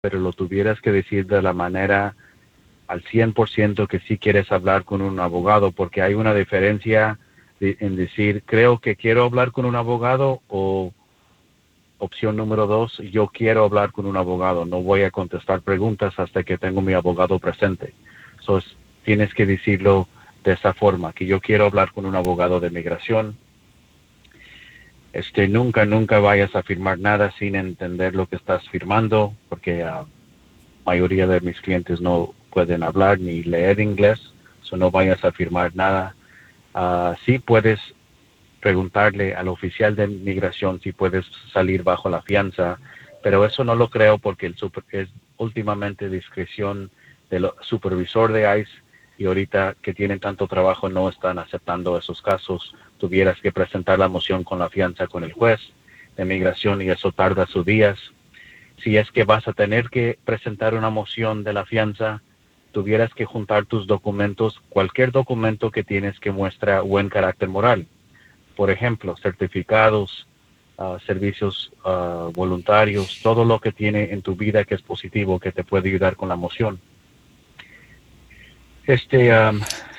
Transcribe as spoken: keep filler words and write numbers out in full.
pero lo tuvieras que decir de la manera al cien por ciento que sí quieres hablar con un abogado, porque hay una diferencia de, en decir, creo que quiero hablar con un abogado, o opción número dos, yo quiero hablar con un abogado, no voy a contestar preguntas hasta que tengo mi abogado presente. Entonces, tienes que decirlo de esa forma, que yo quiero hablar con un abogado de migración. Este, nunca, nunca vayas a firmar nada sin entender lo que estás firmando, porque la uh, mayoría de mis clientes no pueden hablar ni leer inglés, so no vayas a firmar nada. Uh, sí puedes preguntarle al oficial de migración si puedes salir bajo la fianza, pero eso no lo creo, porque el super, es últimamente discreción del supervisor de ICE, y ahorita que tienen tanto trabajo no están aceptando esos casos. Tuvieras que presentar la moción con la fianza con el juez de migración y eso tarda sus días. Si es que vas a tener que presentar una moción de la fianza, tuvieras que juntar tus documentos, cualquier documento que tienes que muestra buen carácter moral. Por ejemplo, certificados, uh, servicios uh, voluntarios, todo lo que tiene en tu vida que es positivo, que te puede ayudar con la moción. Este, um,